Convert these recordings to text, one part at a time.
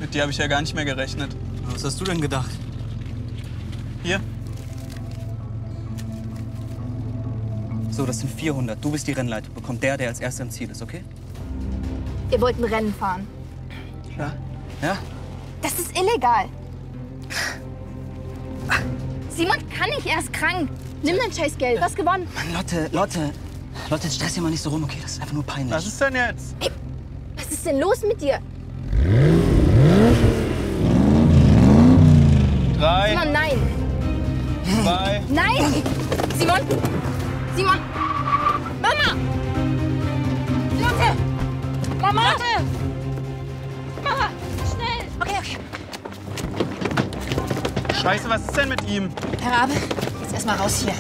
Mit dir habe ich ja gar nicht mehr gerechnet. Was hast du denn gedacht? Hier. So, das sind 400. Du bist die Rennleitung. Bekommt der als erster im Ziel ist, okay? Ihr wollt ein Rennen fahren. Ja. Ja? Das ist illegal. Simon kann nicht, er ist krank. Nimm dein scheiß Geld, du hast gewonnen. Mann, Lotte, jetzt stress dich mal nicht so rum, okay? Das ist einfach nur peinlich. Was ist denn jetzt? Hey, was ist denn los mit dir? 3, Simon, nein. 2. Nein! Simon! Simon! Mama! Lotte! Mama! Lotte! Mama! Schnell! Okay. Scheiße, was ist denn mit ihm? Herr Rabe, jetzt erst mal raus hier.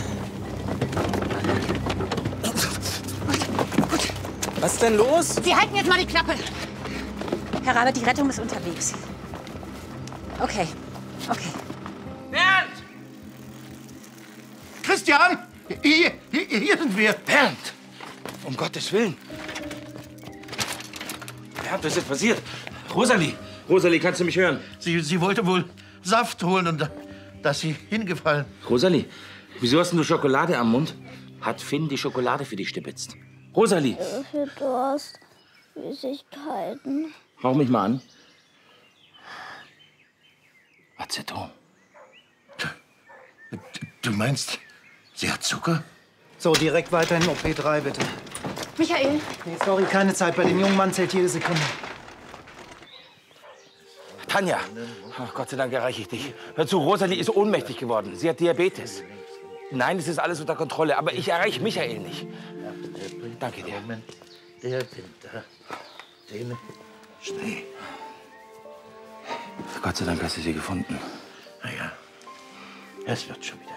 Was ist denn los? Sie halten jetzt mal die Klappe. Herr Rabe, die Rettung ist unterwegs. Okay. Bernd! Christian! Hier sind wir. Bernd! Um Gottes Willen. Bernd, was ist passiert? Rosalie! Rosalie, kannst du mich hören? Sie wollte wohl Saft holen und da ist sie hingefallen. Rosalie, wieso hast du Schokolade am Mund? Hat Finn die Schokolade für dich stibitzt? Rosalie! Für Durst, Süßigkeiten. Hauch mich mal an. Aceton. Du meinst, sie hat Zucker? So, direkt weiter in OP3, bitte. Michael, Nee, sorry, keine Zeit. Bei dem jungen Mann zählt jede Sekunde. Tanja! Ach, Gott sei Dank erreiche ich dich. Hör zu, Rosalie ist ohnmächtig geworden. Sie hat Diabetes. Nein, es ist alles unter Kontrolle, aber ich erreiche Michael nicht. Danke dir. Moment, der Winter, den Schnee. Gott sei Dank hast du sie gefunden. Na ja, es wird schon wieder.